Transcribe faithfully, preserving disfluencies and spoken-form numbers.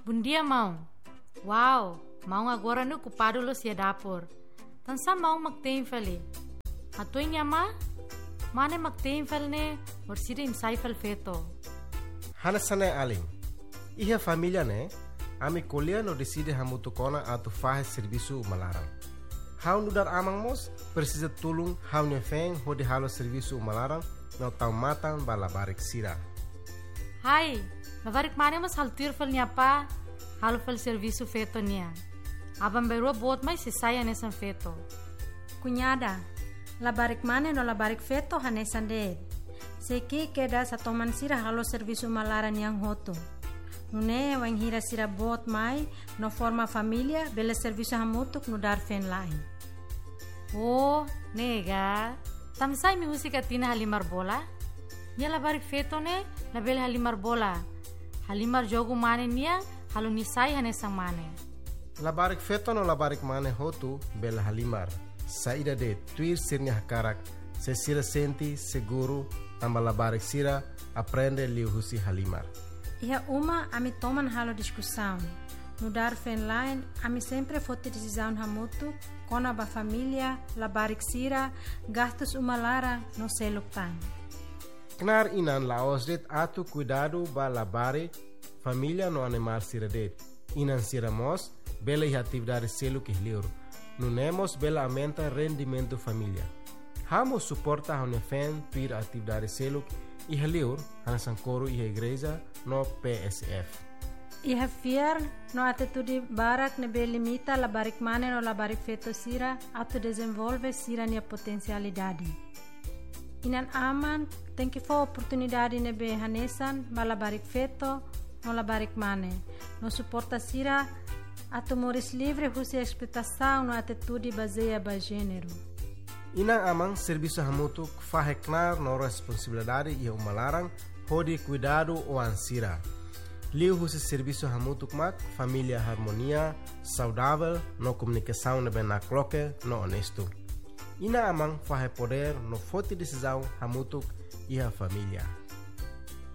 Bom dia, mão. Uau, mão agora no ocupado lo sia dapur. Tansa mão magteenfali. Hatoy niya ma? Mane magteenfal ne, or sida imsaifal feto. Hanasane aling. Iha família ne, ami colher no decide hamutu kona atu fahe serviço malaram. Hau nudar amang mos, precisa tulung hau nefeng hodi halo serviço malaram, no tau matan balabarik sira. Hai, nabarik mane mas haltir fal niya pa, halo fal serviço feto niya. Abang beru bot mai se saya nesan feto. Cunhada, labarik mane no labarik feto hanesan de. Seki keda sa toman sira halo serviço malaran yang hoto. Nune wang hira sira bot mai no forma família bela serviço hamutuk no dar fen lain. Oh, nega. Tamsay mi musika tina halimar bola? Nia labarik feto ne, label halimar bola. Halimar jogo mane niya, halo nisay hanesang mane. Labarik feto no labarik mane hotu bela halimar. Saída de tuir sirnya hakarak, se sira senti seguro, amba labarik sira aprende liu husi halimar. Iha uma ami toman halo discussão. No dar fen line, ami sempre fote decisão hamutu, kona ba família, labarik sira, gastos uma lara no seluktan. Knar inan laos det atu cuidado ba labarik família no animal sira det. Inan sira mos, bela iha atividade seluk ihliur. Nunemos bela aumenta rendimento família. Hamo suporta hone fen tuir atividade seluk ihliur, hanasan coro iha igreja no P S F. Iha fiar no atitude barak ne be limita labarik mane no labarik feto sira atu desenvolve sira nia potencialidade. Inan aman tem que for oportunidade ne be hanesan ba labarik feto no labarik mane. No suporta sira atu moris livre husi expectação no atitude baseia ba gênero. Inang amang serviço hamutuk faheknar no responsabilidade e umalarang hodi cuidado o ansira. Liu husi serviço hamutuk mak família harmonia, saudável, no comunicação ne na cloque, no honesto. Ina amang fahe poder no forte decisão hamutuk e a família.